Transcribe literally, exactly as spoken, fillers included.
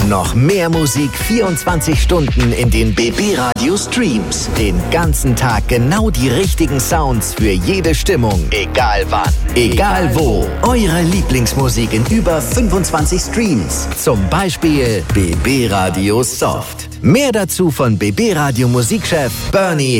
Noch mehr Musik vierundzwanzig Stunden in den B B Radio Streams. Den ganzen Tag genau die richtigen Sounds für jede Stimmung. Egal wann, egal wo. Eure Lieblingsmusik in über fünfundzwanzig Streams. Zum Beispiel B B Radio Soft. Mehr dazu von B B Radio Musikchef Bernie